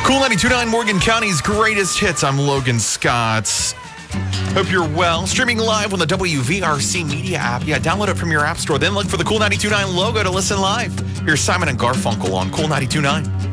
Cool 92.9 Morgan County's greatest hits. I'm Logan Scott. Hope you're well. Streaming live on the WVRC Media app. Yeah, download it from your app store. Then look for the Cool 92.9 logo to listen live. Here's Simon and Garfunkel on Cool 92.9.